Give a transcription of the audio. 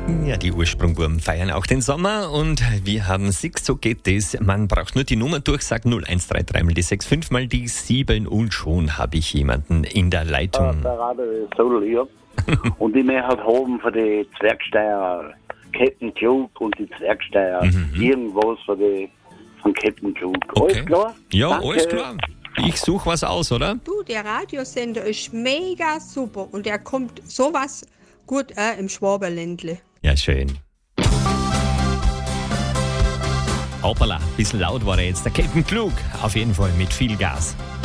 Ja, die Ursprungwurm feiern auch den Sommer und wir haben Six, so geht das. Man braucht nur die Nummer durchsagen, 0133 mal die 65 mal die 7 und schon habe ich jemanden in der Leitung. Der Radio ist so lieb. Und ich möchte halt haben für die Zwergsteier Captain Klug und die Zwergsteier irgendwas von Captain Klug. Okay. Alles klar? Ja, Danke. alles klar. Ich suche was aus, oder? Du, der Radiosender ist mega super und der kommt sowas gut im Schwaberländle. Ja, schön. Hoppala, bisschen laut war er jetzt. Der Captain Klug, auf jeden Fall mit viel Gas.